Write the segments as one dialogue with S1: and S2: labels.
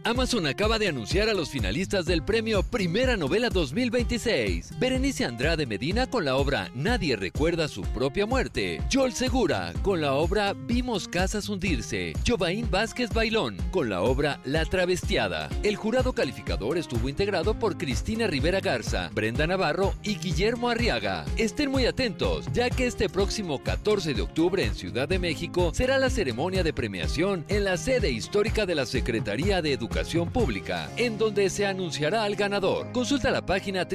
S1: Amazon acaba de anunciar a los finalistas del premio Primera Novela 2026. Berenice Andrade Medina con la obra Nadie recuerda su propia muerte. Joel Segura con la obra Vimos casas hundirse. Jovaín Vázquez Bailón con la obra La travestiada. El jurado calificador estuvo integrado por Cristina Rivera Garza, Brenda Navarro y Guillermo Arriaga. Estén muy atentos, ya que este próximo 14 de octubre en Ciudad de México será la ceremonia de premiación en la sede histórica de la Secretaría de Educación Pública, en donde se anunciará al ganador. Consulta la página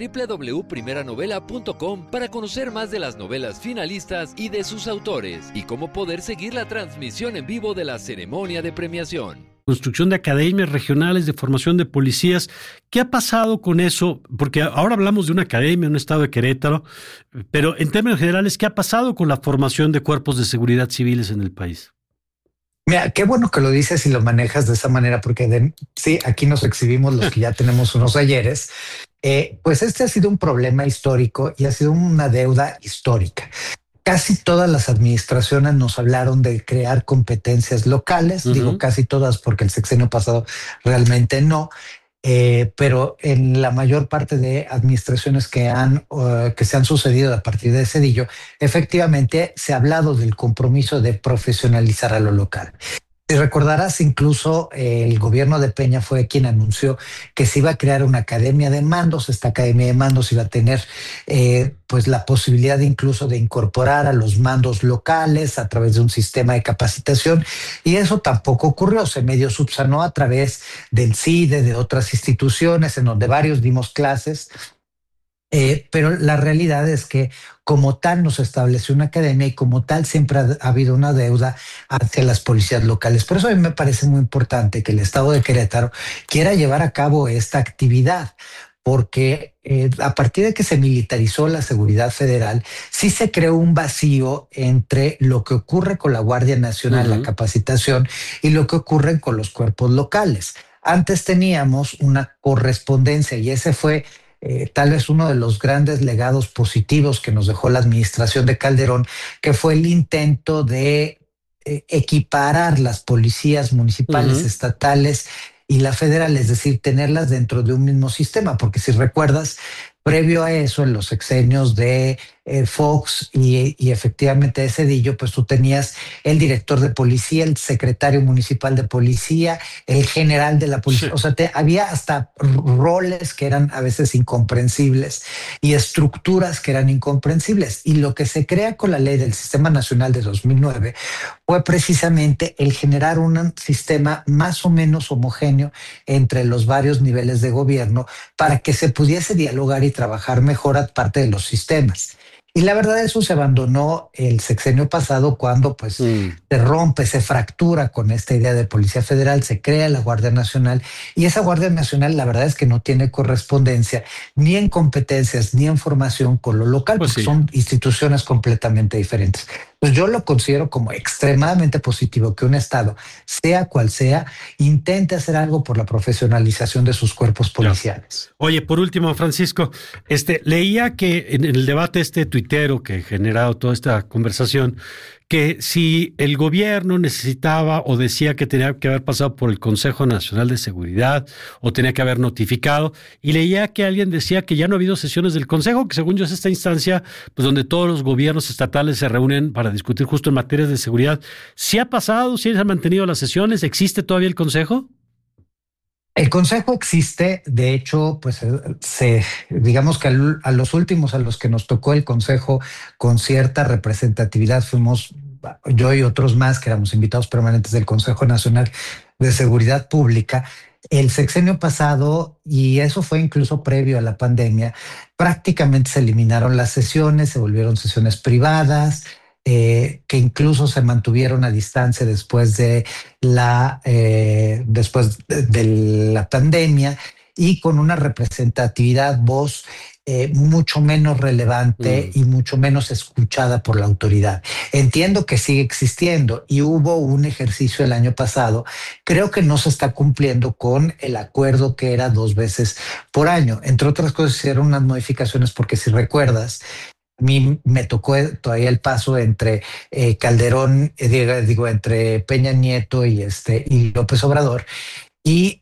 S1: www.primeranovela.com para conocer más de las novelas finalistas y de sus autores, y cómo poder seguir la transmisión en vivo de la ceremonia de premiación.
S2: Construcción de academias regionales de formación de policías. ¿Qué ha pasado con eso? Porque ahora hablamos de una academia en un estado de Querétaro, pero en términos generales, ¿qué ha pasado con la formación de cuerpos de seguridad civiles en el país?
S3: Mira, qué bueno que lo dices y lo manejas de esa manera, porque sí, aquí nos exhibimos los que ya tenemos unos ayeres. Pues este ha sido un problema histórico y ha sido una deuda histórica. Casi todas las administraciones nos hablaron de crear competencias locales, digo casi todas porque el sexenio pasado realmente no. Pero en la mayor parte de administraciones que se han sucedido a partir de Zedillo, efectivamente se ha hablado del compromiso de profesionalizar a lo local. Si recordarás, incluso el gobierno de Peña fue quien anunció que se iba a crear una academia de mandos. Esta academia de mandos iba a tener pues la posibilidad incluso de incorporar a los mandos locales a través de un sistema de capacitación, y eso tampoco ocurrió. Se medio subsanó a través del CIDE, de otras instituciones en donde varios dimos clases. Pero la realidad es que como tal nos estableció una academia y como tal siempre ha habido una deuda hacia las policías locales. Por eso a mí me parece muy importante que el estado de Querétaro quiera llevar a cabo esta actividad, porque a partir de que se militarizó la seguridad federal, sí se creó un vacío entre lo que ocurre con la Guardia Nacional, la capacitación, y lo que ocurre con los cuerpos locales. Antes teníamos una correspondencia y ese fue tal vez uno de los grandes legados positivos que nos dejó la administración de Calderón, que fue el intento de equiparar las policías municipales, estatales y la federal, es decir, tenerlas dentro de un mismo sistema, porque si recuerdas, previo a eso, en los sexenios de Fox y efectivamente de Zedillo, pues tú tenías el director de policía, el secretario municipal de policía, el general de la policía. Sí. O sea, había hasta roles que eran a veces incomprensibles y estructuras que eran incomprensibles. Y lo que se crea con la ley del Sistema Nacional de 2009 fue precisamente el generar un sistema más o menos homogéneo entre los varios niveles de gobierno para que se pudiese dialogar y trabajar mejor a parte de los sistemas. Y la verdad, eso se abandonó el sexenio pasado cuando pues se rompe, se fractura con esta idea de Policía Federal, se crea la Guardia Nacional, y esa Guardia Nacional la verdad es que no tiene correspondencia ni en competencias ni en formación con lo local, pues porque son instituciones completamente diferentes. Pues yo lo considero como extremadamente positivo que un estado, sea cual sea, intente hacer algo por la profesionalización de sus cuerpos policiales.
S2: Oye, por último, Francisco, leía que en el debate tuitero que ha generado toda esta conversación, que si el gobierno necesitaba o decía que tenía que haber pasado por el Consejo Nacional de Seguridad o tenía que haber notificado, y leía que alguien decía que ya no ha habido sesiones del Consejo, que según yo es esta instancia pues donde todos los gobiernos estatales se reúnen para discutir justo en materias de seguridad. ¿Sí ha pasado? ¿Sí se han mantenido las sesiones? ¿Existe todavía el Consejo?
S3: El Consejo existe, de hecho, pues digamos que a los últimos a los que nos tocó el Consejo con cierta representatividad fuimos yo y otros más que éramos invitados permanentes del Consejo Nacional de Seguridad Pública. El sexenio pasado, y eso fue incluso previo a la pandemia, prácticamente se eliminaron las sesiones, se volvieron sesiones privadas, que incluso se mantuvieron a distancia después de la pandemia, y con una representatividad, voz mucho menos relevante y mucho menos escuchada por la autoridad. Entiendo que sigue existiendo y hubo un ejercicio el año pasado. Creo que no se está cumpliendo con el acuerdo que era 2 veces por año. Entre otras cosas, hicieron unas modificaciones porque si recuerdas, a mí me tocó todavía el paso entre Calderón, entre Peña Nieto y López Obrador. Y